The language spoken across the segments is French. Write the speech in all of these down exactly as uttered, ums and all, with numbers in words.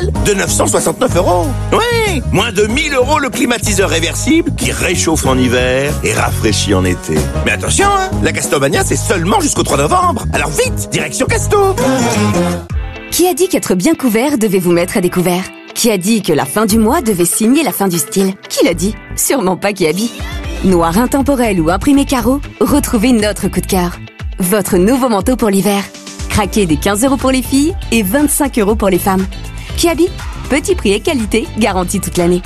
Lidl de neuf cent soixante-neuf euros. Oui, moins de mille euros le climatiseur réversible qui réchauffe en hiver et rafraîchit en été. Mais attention, hein, la Castomania, c'est seulement jusqu'au trois novembre. Alors vite, direction Casto. Qui a dit qu'être bien couvert devait vous mettre à découvert? Qui a dit que la fin du mois devait signer la fin du style? Qui l'a dit? Sûrement pas Kiabi. Noir intemporel ou imprimé carreau, retrouvez notre coup de cœur. Votre nouveau manteau pour l'hiver. Craquez des quinze euros pour les filles et vingt-cinq euros pour les femmes. Kiabi, petit prix et qualité garantis toute l'année.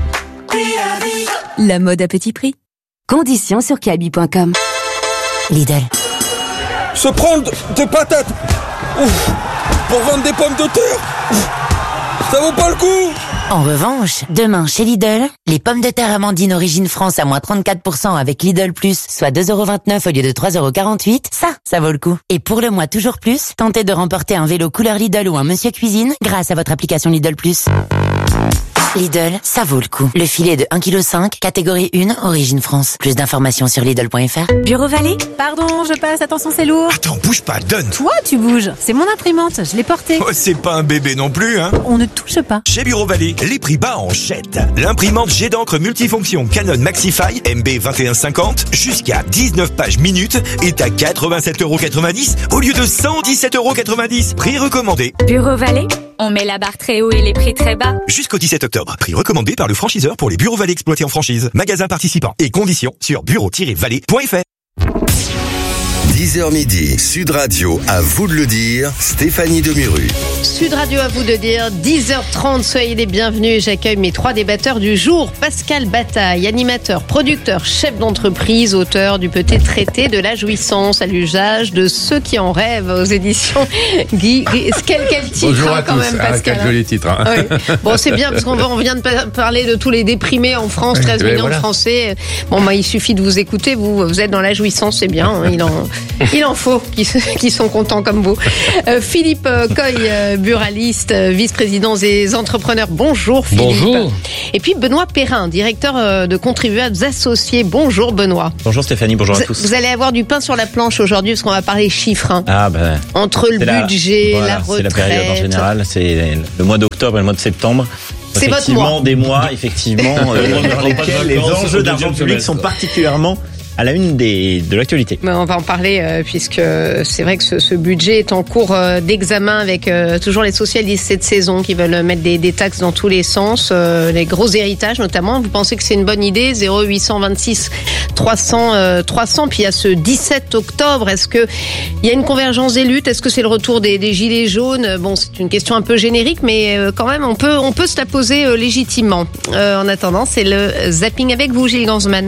La mode à petit prix. Conditions sur kiabi point com. Lidl. Se prendre des patates Ouf. Pour vendre des pommes de terre Ouf. Ça vaut pas le coup. En revanche, demain chez Lidl, les pommes de terre Amandine Origine France à moins trente-quatre pour cent avec Lidl Plus, soit deux euros vingt-neuf au lieu de trois euros quarante-huit, ça, ça vaut le coup. Et pour le mois toujours plus, tentez de remporter un vélo couleur Lidl ou un Monsieur Cuisine grâce à votre application Lidl Plus. Lidl, ça vaut le coup. Le filet de un virgule cinq kilos, catégorie un, Origine France. Plus d'informations sur Lidl point F R. Bureau Vallée? Pardon, je passe, attention c'est lourd. Attends, bouge pas, donne. Toi, tu bouges. C'est mon imprimante, je l'ai portée. Oh, c'est pas un bébé non plus, hein. On ne touche pas. Chez Bureau Vallée, les prix bas en jette. L'imprimante jet d'encre multifonction Canon Maxify M B vingt et un cinquante jusqu'à dix-neuf pages minutes est à quatre-vingt-sept euros quatre-vingt-dix au lieu de cent dix-sept euros quatre-vingt-dix. Prix recommandé. Bureau Vallée? On met la barre très haut et les prix très bas. Jusqu'au dix-sept octobre. Prix recommandé par le franchiseur pour les bureaux Vallée exploités en franchise. Magasins participants et conditions sur bureau tiret vallée point F R. dix heures midi, Sud Radio, à vous de le dire, Stéphanie Demuru. Sud Radio, à vous de dire, dix heures trente, soyez les bienvenus. J'accueille mes trois débatteurs du jour. Pascal Bataille, animateur, producteur, chef d'entreprise, auteur du petit traité de la jouissance à l'usage de ceux qui en rêvent aux éditions Guy. Quel, quel titre, Bonjour hein, à quand tous. même, Ah, Pascal. quel joli titre. Hein. Oui. Bon, c'est bien parce qu'on on vient de parler de tous les déprimés en France, treize Oui, millions voilà. de Français. Bon, bah, il suffit de vous écouter. Vous, vous êtes dans la jouissance, c'est bien. Hein, il en, il en faut qui, qui sont contents comme vous. Euh, Philippe Coy, euh, buraliste, euh, vice-président des entrepreneurs. Bonjour Philippe. Bonjour. Et puis Benoît Perrin, directeur euh, de contribuables associés. Bonjour Benoît. Bonjour Stéphanie, bonjour Vous, à tous. vous allez avoir du pain sur la planche aujourd'hui parce qu'on va parler chiffres. Hein. Ah ben, Entre le c'est budget, la, voilà, la retraite. c'est la période en général, c'est le mois d'octobre et le mois de septembre. C'est votre Effectivement, mois. des mois, effectivement, euh, dans lesquels les enjeux d'argent public sont particulièrement à la une des, de l'actualité. Mais on va en parler euh, puisque c'est vrai que ce, ce budget est en cours euh, d'examen avec euh, toujours les socialistes cette saison qui veulent mettre des, des taxes dans tous les sens, euh, les gros héritages notamment. Vous pensez que c'est une bonne idée? Zéro huit cent vingt-six trois cents euh, trois cents. Puis il y a ce dix-sept octobre. Est-ce que il y a une convergence des luttes? Est-ce que c'est le retour des, des gilets jaunes? Bon, c'est une question un peu générique, mais euh, quand même on peut on peut se la poser euh, légitimement. Euh, en attendant, c'est le zapping avec vous, Gilles Gansman.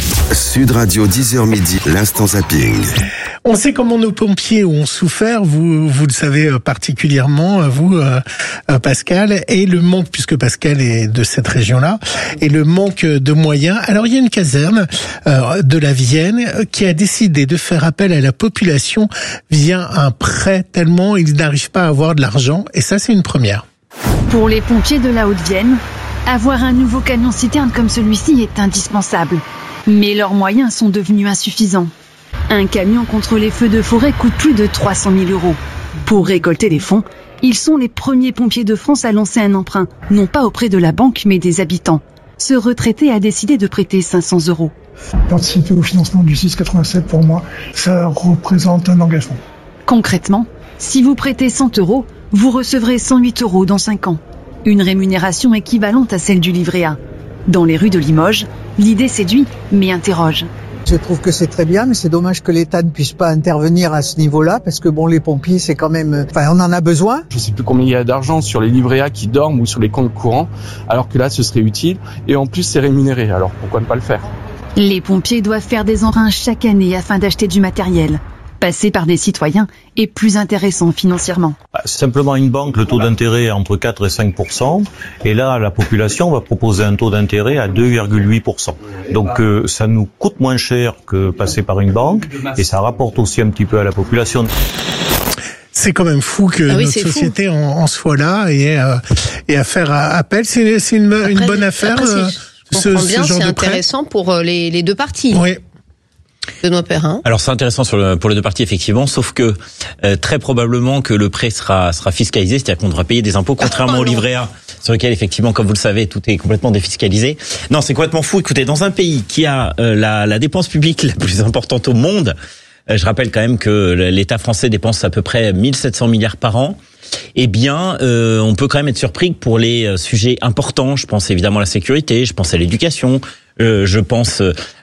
Sud Radio, dix heures midi, l'instant zapping. On sait comment nos pompiers ont souffert, vous vous le savez particulièrement, vous euh, Pascal, et le manque, puisque Pascal est de cette région-là, et le manque de moyens. Alors il y a une caserne euh, de la Vienne qui a décidé de faire appel à la population via un prêt, tellement ils n'arrivent pas à avoir de l'argent, et ça c'est une première. Pour les pompiers de la Haute-Vienne, avoir un nouveau camion-citerne comme celui-ci est indispensable. Mais leurs moyens sont devenus insuffisants. Un camion contre les feux de forêt coûte plus de trois cent mille euros. Pour récolter les fonds, ils sont les premiers pompiers de France à lancer un emprunt, non pas auprès de la banque, mais des habitants. Ce retraité a décidé de prêter cinq cents euros. Participer au financement du six quatre-vingt-sept, pour moi, ça représente un engagement. Concrètement, si vous prêtez cent euros, vous recevrez cent huit euros dans cinq ans. Une rémunération équivalente à celle du livret A. Dans les rues de Limoges, l'idée séduit, mais interroge. Je trouve que c'est très bien, mais c'est dommage que l'État ne puisse pas intervenir à ce niveau-là, parce que bon, les pompiers, c'est quand même, enfin, on en a besoin. Je sais plus combien il y a d'argent sur les livrets A qui dorment ou sur les comptes courants, alors que là, ce serait utile, et en plus, c'est rémunéré, alors pourquoi ne pas le faire? Les pompiers doivent faire des emprunts chaque année afin d'acheter du matériel. Passer par des citoyens est plus intéressant financièrement. Simplement une banque, le taux d'intérêt est entre quatre et cinq pour cent, et là la population va proposer un taux d'intérêt à deux virgule huit pour cent. Donc euh, ça nous coûte moins cher que passer par une banque, et ça rapporte aussi un petit peu à la population. C'est quand même fou que ah oui, notre société en, en soit là et, euh, et à faire appel. C'est, c'est une, après, une bonne affaire. Après, euh, je ce, comprends bien, ce genre c'est de intéressant pour les, les deux parties. Oui. Benoît Perrin. Alors c'est intéressant sur le, pour les deux parties effectivement, sauf que euh, très probablement que le prêt sera sera fiscalisé, c'est-à-dire qu'on devra payer des impôts, contrairement au livret A, sur lequel effectivement, comme vous le savez, tout est complètement défiscalisé. Non, c'est complètement fou. Écoutez, dans un pays qui a euh, la, la dépense publique la plus importante au monde, euh, je rappelle quand même que l'État français dépense à peu près mille sept cents milliards par an. Eh bien, euh, on peut quand même être surpris que pour les euh, sujets importants, je pense évidemment à la sécurité, je pense à l'éducation, euh, je pense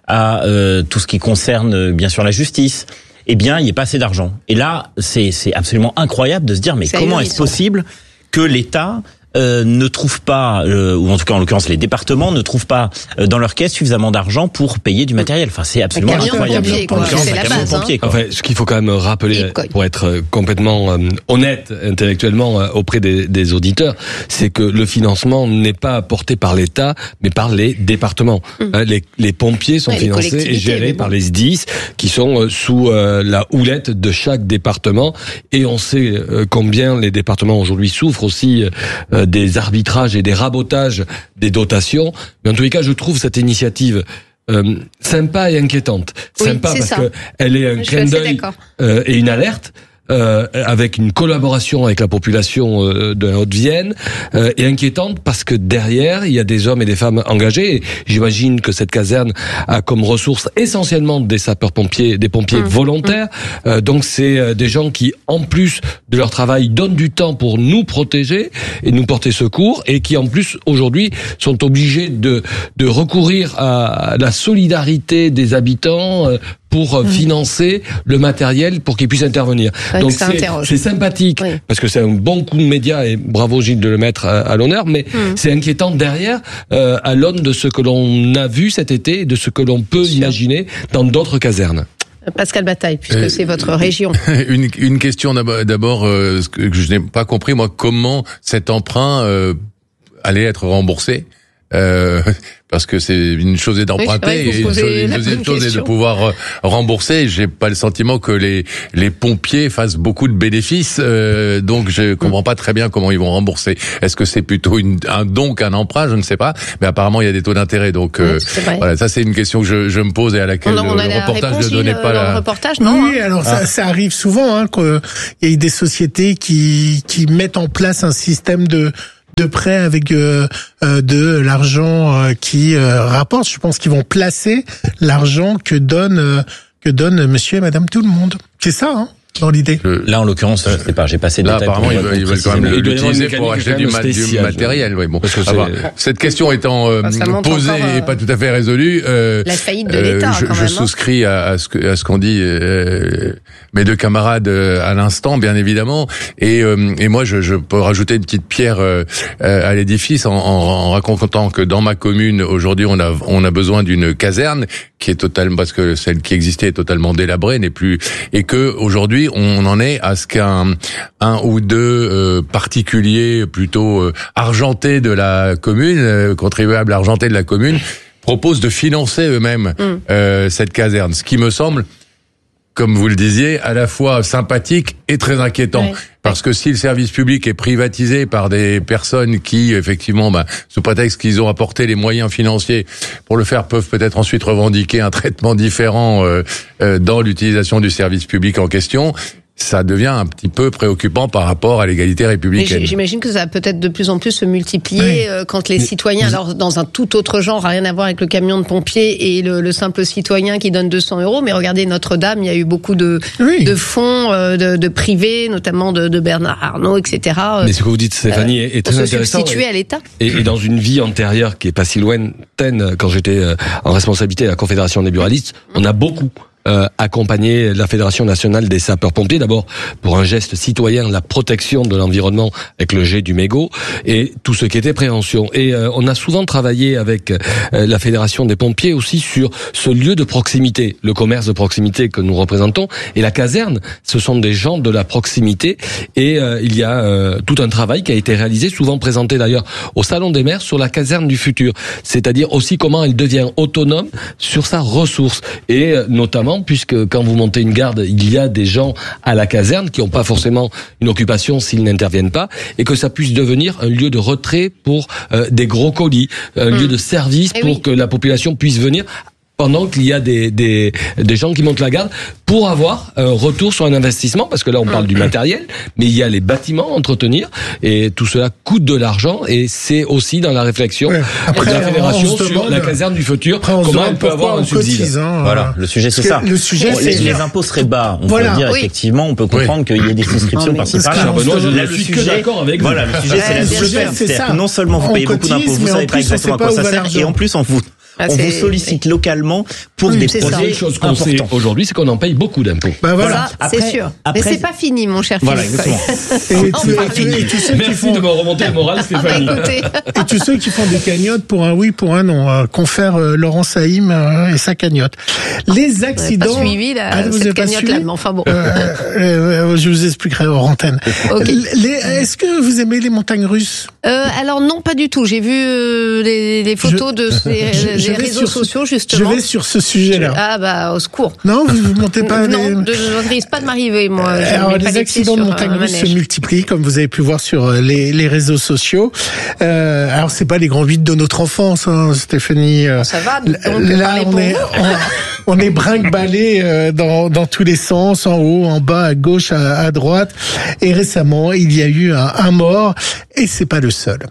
à euh, tout ce qui concerne euh, bien sûr la justice, eh bien, il n'y a pas assez d'argent. Et là, c'est, c'est absolument incroyable de se dire, mais c'est comment est-ce possible que l'État Euh, ne trouvent pas, euh, ou en tout cas en l'occurrence les départements ne trouvent pas euh, dans leur caisse suffisamment d'argent pour payer du matériel. Enfin, c'est absolument incroyable. Pompier, quoi. C'est la base, hein. Enfin, ce qu'il faut quand même rappeler, pour être complètement euh, honnête intellectuellement euh, auprès des, des auditeurs, c'est que le financement n'est pas apporté par l'État, mais par les départements. Mmh. Euh, les, les pompiers sont ouais, financés et gérés bon. par les S D I S, qui sont euh, sous euh, la houlette de chaque département. Et on sait euh, combien les départements aujourd'hui souffrent aussi euh, des arbitrages et des rabotages des dotations. Mais en tous les cas, je trouve cette initiative euh, sympa et inquiétante. Oui, sympa parce ça. que elle est un clin d'œil euh, et une alerte. Euh, avec une collaboration avec la population euh, de la Haute-Vienne, euh, et inquiétante parce que derrière, il y a des hommes et des femmes engagés. Et j'imagine que cette caserne a comme ressources essentiellement des sapeurs-pompiers, des pompiers mmh. volontaires. Mmh. Euh, donc c'est euh, des gens qui, en plus de leur travail, donnent du temps pour nous protéger et nous porter secours, et qui en plus aujourd'hui sont obligés de de recourir à la solidarité des habitants euh, pour mmh. financer le matériel pour qu'ils puissent intervenir. Ouais, donc c'est, c'est sympathique, oui. parce que c'est un bon coup de média, et bravo Gilles de le mettre à, à l'honneur, mais mmh. c'est inquiétant derrière, euh, à l'aune de ce que l'on a vu cet été et de ce que l'on peut Sûr. imaginer dans d'autres casernes. Pascal Bataille, puisque euh, c'est votre région. Une, une question d'abord, d'abord euh, ce que je n'ai pas compris, moi, comment cet emprunt euh, allait être remboursé. Euh, parce que c'est une chose est d'emprunter oui, et une, chose, une deuxième chose est de pouvoir rembourser. J'ai pas le sentiment que les les pompiers fassent beaucoup de bénéfices, euh, donc je comprends pas très bien comment ils vont rembourser. Est-ce que c'est plutôt une, un don qu'un emprunt? Je ne sais pas, mais apparemment il y a des taux d'intérêt, donc euh, oui, voilà, ça c'est une question que je, je me pose et à laquelle on a, on a le reportage ne donnait pas la. Reportage, non, oui, alors ah. ça, ça arrive souvent hein, qu'il y ait des sociétés qui qui mettent en place un système de de prêt avec euh, euh, de l'argent euh, qui euh, rapporte. Je pense qu'ils vont placer l'argent que donne euh, que donne Monsieur et Madame tout le monde. C'est ça, hein, dans l'idée. Le, là, en l'occurrence, je sais pas. J'ai passé. Là, apparemment, ils veulent, ils veulent quand même l'utiliser pour acheter du, ma- du matériel. Oui, bon. Alors, cette question étant euh, posée encore, euh, et pas tout à fait résolue, euh, la faillite de l'État. Euh, je, quand je même, souscris à, à ce que à ce qu'ont dit euh, mes deux camarades euh, à l'instant, bien évidemment. Et euh, et moi, je, je peux rajouter une petite pierre euh, à l'édifice en, en, en racontant que dans ma commune aujourd'hui, on a on a besoin d'une caserne qui est totalement, parce que celle qui existait est totalement délabrée, n'est plus, et que aujourd'hui on en est à ce qu'un un ou deux euh, particuliers plutôt euh, argentés de la commune, euh, contribuables argentés de la commune, proposent de financer eux-mêmes mmh. euh, cette caserne, ce qui me semble, comme vous le disiez, à la fois sympathique et très inquiétant. Ouais. Parce que si le service public est privatisé par des personnes qui, effectivement, bah, sous prétexte qu'ils ont apporté les moyens financiers pour le faire, peuvent peut-être ensuite revendiquer un traitement différent euh, euh, dans l'utilisation du service public en question, ça devient un petit peu préoccupant par rapport à l'égalité républicaine. Mais j'imagine que ça va peut-être de plus en plus se multiplier oui. quand les citoyens, alors dans un tout autre genre, rien à voir avec le camion de pompiers et le, le simple citoyen qui donne deux cents euros, mais regardez Notre-Dame, il y a eu beaucoup de, oui. de fonds de, de privés, notamment de, de Bernard Arnault, et cetera. Mais ce que vous dites, Stéphanie, euh, est très intéressant. Pour se substituer à l'État. Et, et dans une vie antérieure qui est pas si lointaine, quand j'étais en responsabilité à la Confédération des buralistes, mmh. on a beaucoup Euh, accompagner la Fédération nationale des sapeurs-pompiers, d'abord pour un geste citoyen, la protection de l'environnement avec le jet du mégot et tout ce qui était prévention. Et euh, on a souvent travaillé avec euh, la Fédération des pompiers aussi sur ce lieu de proximité, le commerce de proximité que nous représentons, et la caserne, ce sont des gens de la proximité, et euh, il y a euh, tout un travail qui a été réalisé, souvent présenté d'ailleurs au Salon des maires, sur la caserne du futur, c'est-à-dire aussi comment elle devient autonome sur sa ressource, et euh, notamment puisque quand vous montez une garde, il y a des gens à la caserne qui n'ont pas forcément une occupation s'ils n'interviennent pas, et que ça puisse devenir un lieu de retrait pour euh, des gros colis, un mmh. lieu de service pour oui. que la population puisse venir pendant qu'il y a des, des, des gens qui montent la garde pour avoir un retour sur un investissement, parce que là on parle du matériel, mais il y a les bâtiments à entretenir, et tout cela coûte de l'argent, et c'est aussi dans la réflexion ouais. Après, de la fédération sur demande, la caserne du futur, comment elle peut avoir un subside. Cotise, hein, voilà, le sujet c'est ça. Le sujet, bon, c'est les, les impôts seraient bas, on voilà. peut dire oui. effectivement, on peut comprendre oui. qu'il y ait des souscriptions par-ci par-là. Benoît, je ne suis que d'accord avec vous. Voilà, le sujet c'est la sujet, c'est-à-dire que non seulement vous payez beaucoup d'impôts, vous savez pas exactement à quoi ça sert, et en plus on vous Ah, on vous sollicite localement pour oui, des projets Une chose qu'on sait aujourd'hui, c'est qu'on en paye beaucoup d'impôts. Ben voilà, ça, c'est sûr. Après, mais c'est pas fini, mon cher voilà, Philippe. Et tu, et tu sais Merci font... de me remonter le moral, Stéphanie. Ah bah, et tous ceux qui font des cagnottes pour un oui, pour un non, euh, confère euh, Laurent Saïm euh, et sa cagnotte. Les accidents. Vous n'avez pas suivi la, ah, vous cette cagnotte-là, mais enfin bon. Euh, euh, je vous expliquerai hors antenne. Okay. Les, est-ce que vous aimez les montagnes russes euh, Alors non, pas du tout. J'ai vu euh, les, les photos je, de ces je, les réseaux sociaux, justement. Je vais sur ce sujet-là. Ah bah, au secours. Non, vous ne montez pas Non, les... je ne risque pas de m'arriver, moi. Je Alors, les accidents de montagne russe se multiplient, comme vous avez pu voir sur les, les réseaux sociaux. Euh, alors, c'est pas les grands vides de notre enfance, hein, Stéphanie. Ça va, donc, là, on est, on, on est brinque-ballé dans, dans tous les sens, en haut, en bas, à gauche, à, à droite. Et récemment, il y a eu un, un mort, et c'est pas le seul.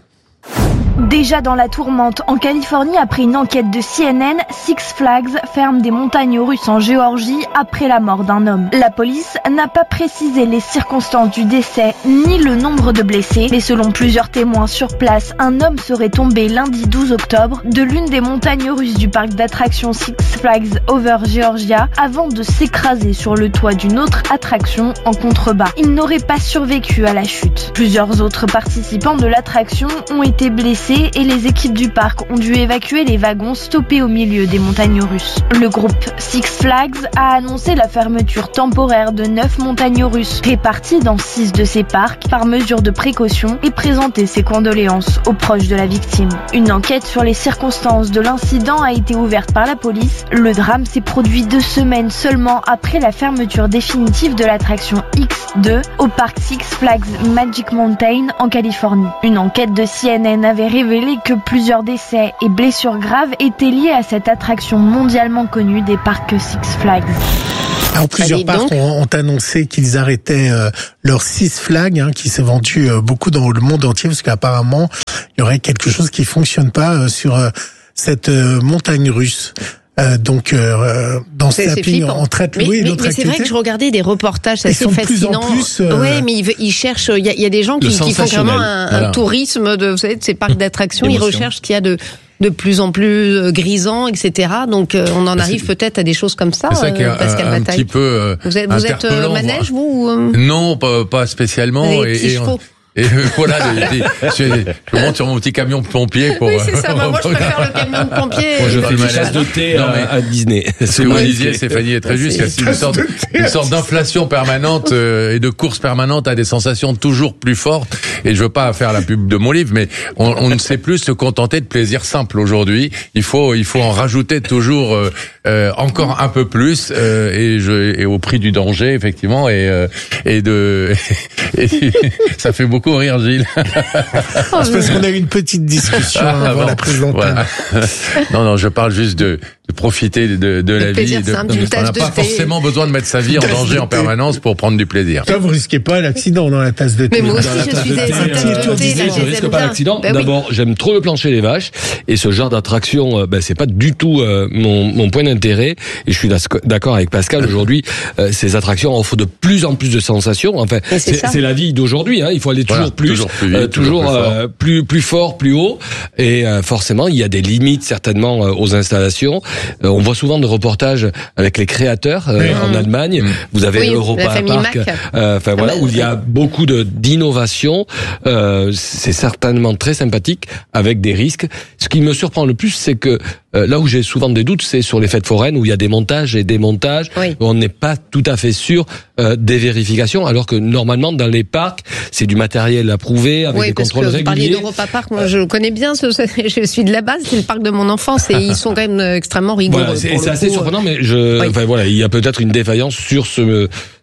Déjà dans la tourmente en Californie, après une enquête de C N N, Six Flags ferme des montagnes russes en Géorgie après la mort d'un homme. La police n'a pas précisé les circonstances du décès ni le nombre de blessés, mais selon plusieurs témoins sur place, un homme serait tombé lundi douze octobre de l'une des montagnes russes du parc d'attractions Six Flags Over Georgia avant de s'écraser sur le toit d'une autre attraction en contrebas. Il n'aurait pas survécu à la chute. Plusieurs autres participants de l'attraction ont été blessés et les équipes du parc ont dû évacuer les wagons stoppés au milieu des montagnes russes. Le groupe Six Flags a annoncé la fermeture temporaire de neuf montagnes russes réparties dans six de ces parcs par mesure de précaution et présenté ses condoléances aux proches de la victime. Une enquête sur les circonstances de l'incident a été ouverte par la police. Le drame s'est produit deux semaines seulement après la fermeture définitive de l'attraction X deux au parc Six Flags Magic Mountain en Californie. Une enquête de C N N avait révélé que plusieurs décès et blessures graves étaient liés à cette attraction mondialement connue des parcs Six Flags. Alors, plusieurs parcs ont, ont annoncé qu'ils arrêtaient euh, leur Six Flags, hein, qui s'est vendu euh, beaucoup dans le monde entier, parce qu'apparemment, il y aurait quelque chose qui fonctionne pas euh, sur euh, cette euh, montagne russe. Euh, donc euh, dans ce zapping, on traite mais, oui, mais, notre mais c'est vrai que je regardais des reportages, c'est assez fascinant. Plus, euh... Ouais, mais ils, ils cherchent. Il y, y a des gens qui, qui font vraiment un, voilà. un tourisme de, vous savez, de ces parcs d'attractions. Ils recherchent ce qu'il y a de de plus en plus grisant, et cetera. Donc euh, on en c'est arrive peut-être à des choses comme ça. C'est ça qui est euh, Pascal un, un petit peu. Euh, vous êtes, vous êtes euh, manège, vous ou, euh... Non, pas, pas spécialement. Vous avez des petits chevaux. Et voilà, je, je monte sur mon petit camion de pompier pour... Oui, c'est ça. Moi, moi je préfère le camion de pompier. Moi, je fais une chasse de thé non, à, à Disney. Ce que vous disiez, Stéphanie, est très juste. Il y a une sorte, une sorte d'inflation permanente euh, et de course permanente à des sensations toujours plus fortes. Et je veux pas faire la pub de mon livre, mais on, on ne sait plus se contenter de plaisir simple aujourd'hui. Il faut, il faut en rajouter toujours euh, euh, encore un peu plus euh, et, je, et au prix du danger, effectivement, et, euh, et de... Et, ça fait beaucoup rire, Gilles. C'est parce qu'on a eu une petite discussion ah, avant bon, la prise d'antenne. Voilà. Non, non, je parle juste de, de profiter de, de la vie. De, simple, on n'a pas forcément besoin de mettre sa vie en danger en permanence pour prendre du plaisir. Toi, vous risquez pas l'accident dans la tasse de thé. Mais moi aussi, je suis des Je risque pas l'accident. Ben D'abord, oui. j'aime trop le plancher des vaches. Et ce genre d'attraction, ben, c'est pas du tout euh, mon, mon point d'intérêt. Et je suis d'accord avec Pascal. Aujourd'hui, euh, ces attractions offrent de plus en plus de sensations. Enfin, c'est la vie d'aujourd'hui. Hein. Il faut aller toujours voilà, plus, toujours, plus, vite, euh, toujours, toujours plus, euh, fort. plus plus fort, plus haut. Et euh, forcément, il y a des limites certainement euh, aux installations. Euh, on voit souvent de reportages avec les créateurs euh, mmh. en Allemagne. Mmh. Vous avez oui, Europa Park, enfin euh, voilà, où il y a beaucoup de d'innovation. Euh, c'est certainement très sympathique avec des risques. Ce qui me surprend le plus, c'est que euh, là où j'ai souvent des doutes, c'est sur les fêtes foraines où il y a des montages et des montages oui. où on n'est pas tout à fait sûr euh, des vérifications, alors que normalement dans les parcs, c'est du matériel approuvé avec oui, des contrôles réguliers. Oui, parce que vous parliez d'Europa Park, moi je le connais bien, ce, je suis de la base, c'est le parc de mon enfance et ils sont quand même extrêmement rigoureux. Voilà, c'est assez surprenant, mais je, oui. enfin voilà, il y a peut-être une défaillance sur ce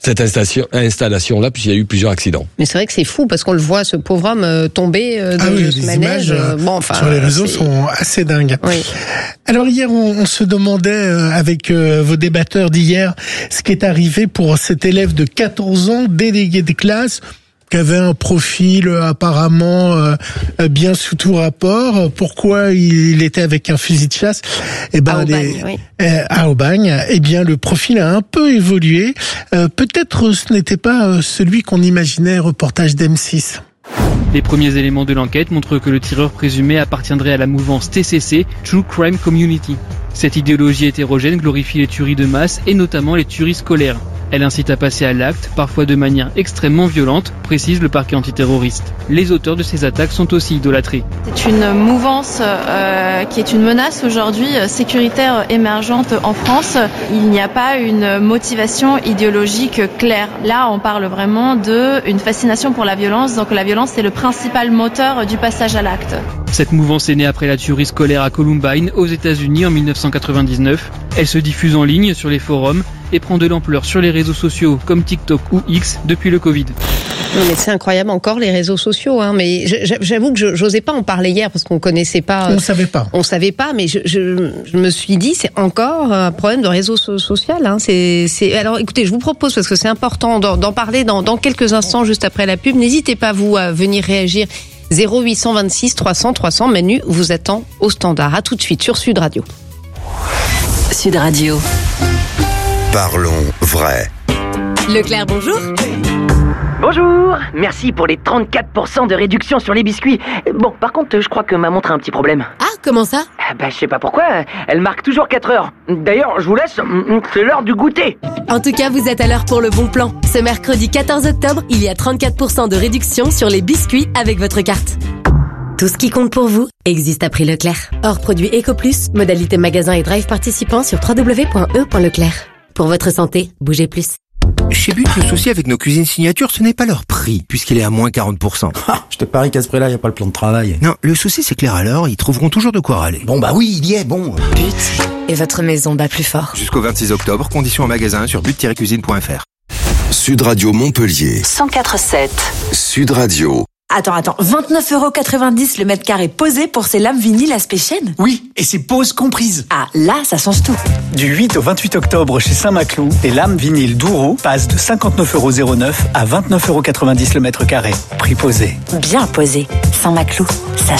cette installation, installation-là, puisqu'il y a eu plusieurs accidents. Mais c'est vrai que c'est fou, parce qu'on le voit, ce pauvre homme euh, tomber euh, ah de oui, ce les manège. images euh, bon, enfin, sur les réseaux c'est... sont assez dingues. Oui. Alors hier, on, on se demandait euh, avec euh, vos débatteurs d'hier ce qui est arrivé pour cet élève de quatorze ans, délégué de classe, qui avait un profil euh, apparemment euh, bien sous tout rapport. Pourquoi il était avec un fusil de chasse? Eh ben, à les, Aubagne, oui. euh, à Aubagne. Eh bien, le profil a un peu évolué. Euh, peut-être ce n'était pas euh, celui qu'on imaginait. Reportage d'M six. Les premiers éléments de l'enquête montrent que le tireur présumé appartiendrait à la mouvance T C C, True Crime Community. Cette idéologie hétérogène glorifie les tueries de masse et notamment les tueries scolaires. Elle incite à passer à l'acte, parfois de manière extrêmement violente, précise le parquet antiterroriste. Les auteurs de ces attaques sont aussi idolâtrés. C'est une mouvance euh, qui est une menace aujourd'hui sécuritaire émergente en France. Il n'y a pas une motivation idéologique claire. Là, on parle vraiment d'une fascination pour la violence. Donc la violence, c'est le principal moteur du passage à l'acte. Cette mouvance est née après la tuerie scolaire à Columbine, aux États-Unis en mille neuf cent quatre-vingt-dix-neuf. Elle se diffuse en ligne sur les forums et prend de l'ampleur sur les réseaux sociaux comme TikTok ou X depuis le Covid. Oui, mais c'est incroyable encore les réseaux sociaux, hein. Mais j'avoue que je j'osais pas en parler hier parce qu'on connaissait pas. On savait pas. On savait pas, mais je, je, je me suis dit c'est encore un problème de réseau so- social. Hein. C'est, c'est. Alors écoutez, je vous propose parce que c'est important d'en, d'en parler dans, dans quelques instants juste après la pub. N'hésitez pas vous à venir réagir. zéro huit cent vingt-six trois cents trois cents. Manu vous attend au standard. À tout de suite sur Sud Radio. Sud Radio. Parlons vrai. Leclerc, bonjour. Bonjour, merci pour les trente-quatre pour cent de réduction sur les biscuits. Bon, par contre, je crois que ma montre a un petit problème. Ah, comment ça? Bah, je sais pas pourquoi, elle marque toujours quatre heures. D'ailleurs, je vous laisse, c'est l'heure du goûter. En tout cas, vous êtes à l'heure pour le bon plan. Ce mercredi quatorze octobre, il y a trente-quatre pour cent de réduction sur les biscuits avec votre carte. Tout ce qui compte pour vous existe à prix Leclerc. Hors produit EcoPlus, modalité magasin et drive participant sur w w w point e point leclerc. Pour votre santé, bougez plus. Chez But, le souci avec nos cuisines signatures, ce n'est pas leur prix, puisqu'il est à moins quarante pour cent. Ah, je te parie qu'à ce prix-là, il n'y a pas le plan de travail. Non, le souci c'est que les râleurs, ils trouveront toujours de quoi râler. Bon bah oui, il y est, bon. But. Et votre maison bat plus fort. Jusqu'au vingt-six octobre, conditions en magasin sur but tiret cuisine point f r. Sud Radio Montpellier. cent quatre virgule sept. Sud Radio. Attends, attends, vingt-neuf euros quatre-vingt-dix le mètre carré posé pour ces lames vinyles aspect chaîne? Oui, et c'est pose comprise. Ah, là, ça change tout. Du huit au vingt-huit octobre chez Saint-Maclou, les lames vinyles Douro passent de cinquante-neuf euros zéro neuf à vingt-neuf euros quatre-vingt-dix le mètre carré. Prix posé. Bien posé. Saint-Maclou, ça